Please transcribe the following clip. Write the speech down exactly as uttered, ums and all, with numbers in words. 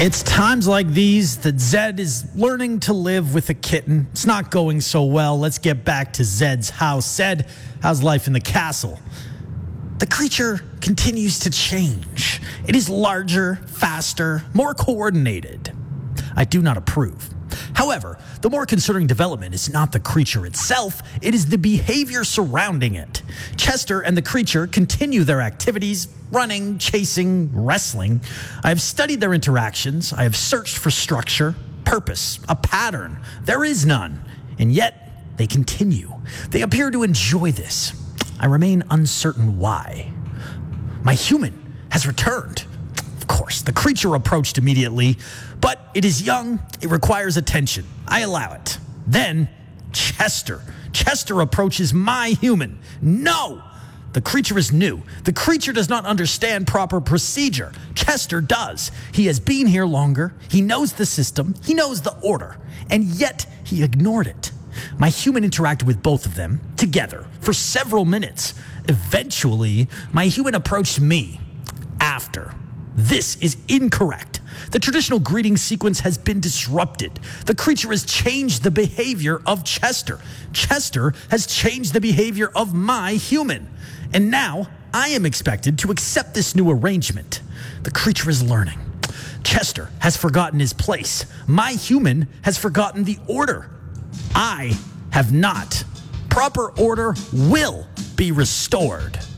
It's times like these that Zed is learning to live with a kitten. It's not going so well. Let's get back to Zed's house. Zed, how's life in the castle? The creature continues to change. It is larger, faster, more coordinated. I do not approve. However, the more concerning development is not the creature itself, it is the behavior surrounding it. Chester and the creature continue their activities, running, chasing, wrestling. I have studied their interactions. I have searched for structure, purpose, a pattern. There is none, and yet they continue. They appear to enjoy this. I remain uncertain why. My human has returned. Of course, the creature approached immediately, but it is young, it requires attention. I allow it. Then, Chester. Chester approaches my human. No! The creature is new. The creature does not understand proper procedure. Chester does. He has been here longer. He knows the system. He knows the order. And yet, he ignored it. My human interacted with both of them together for several minutes. Eventually, my human approached me after. This is incorrect. The traditional greeting sequence has been disrupted. The creature has changed the behavior of Chester. Chester has changed the behavior of my human. And now I am expected to accept this new arrangement. The creature is learning. Chester has forgotten his place. My human has forgotten the order. I have not. Proper order will be restored.